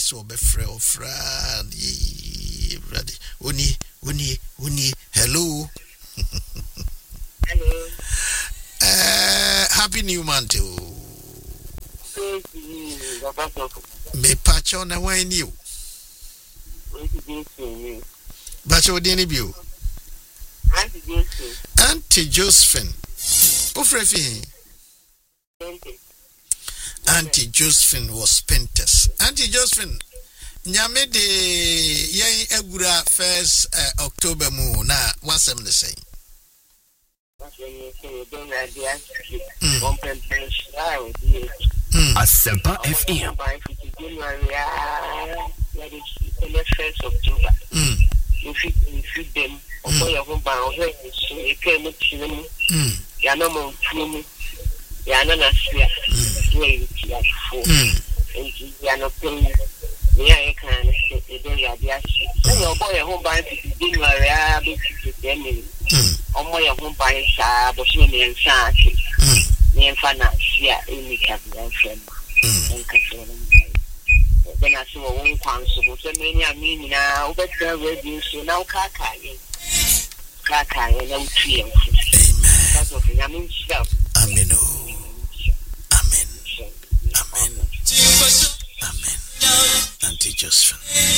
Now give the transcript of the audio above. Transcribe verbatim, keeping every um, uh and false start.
so be frɛ o fra ye ready oni oni oni hello hello uh happy new month o me pacho na wan ni o bacho deni bi o Auntie Josephine Ofrefi Auntie Josephine was Pentas. Auntie Josephine nyame de yen agura first uh, October mu na wasem the same. Asempa F M. first October. Mm. If you feed them, or your home by a you came to them. Yanamo Fumi, Yanana Sphere, where you are full, and Yano Payne, the I can say the day of the ash. Your boy a home by the dinner, I be to them in. Or my home by a sab, or swimming and saki. Near Fanacia, any cabinet friend, and control. Then I saw one council, so many I mean now, but there will be so now Kaka, Kaka, and no tree. That's what I mean. Amen. Amen. Amen. Amen. Auntie Josephine.